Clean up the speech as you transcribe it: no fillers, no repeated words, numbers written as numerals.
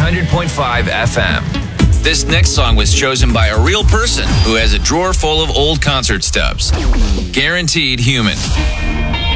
100.5 FM. This next song was chosen by a real person who has a drawer full of old concert stubs. Guaranteed Human.